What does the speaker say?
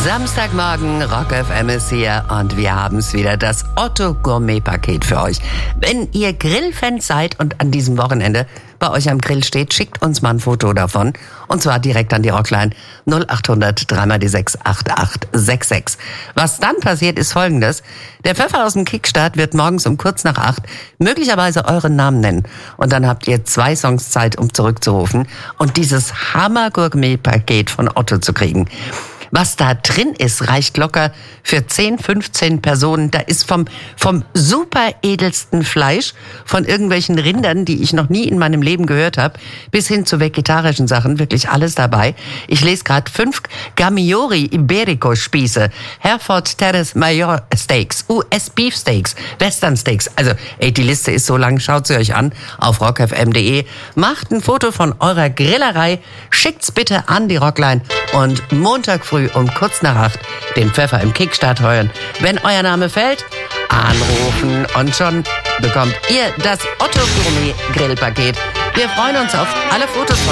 Samstagmorgen, Rock FM ist hier und wir haben es wieder, das Otto Gourmet Paket für euch. Wenn ihr Grillfans seid und an diesem Wochenende bei euch am Grill steht, schickt uns mal ein Foto davon. Und zwar direkt an die Rockline 0800 3x6 8866. Was dann passiert, ist Folgendes. Der Pfeffer aus dem Kickstart wird morgens um kurz nach 8 möglicherweise euren Namen nennen. Und dann habt ihr 2 Songs Zeit, um zurückzurufen und dieses Hammer-Gourmet-Paket von Otto zu kriegen. Was da drin ist, reicht locker für 10, 15 Personen. Da ist vom super edelsten Fleisch, von irgendwelchen Rindern, die ich noch nie in meinem Leben gehört habe, bis hin zu vegetarischen Sachen, wirklich alles dabei. Ich lese gerade 5 Gamiori Iberico Spieße, Hereford Terrace Mayor Steaks, US Beef Steaks, Western Steaks. Also, die Liste ist so lang, schaut sie euch an auf rockfm.de. Macht ein Foto von eurer Grillerei, schickt's bitte an die Rockline und Montag früh um kurz nach 8 den Pfeffer im Kickstart hören. Wenn euer Name fällt, anrufen und schon bekommt ihr das Otto Gourmet Grillpaket. Wir freuen uns auf alle Fotos von